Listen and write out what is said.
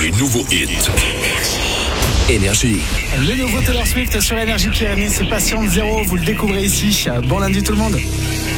les nouveaux hits. Énergie. Le nouveau Taylor Swift sur Énergie Pyrénées, c'est Patiente Zéro, vous le découvrez ici. Bon lundi tout le monde.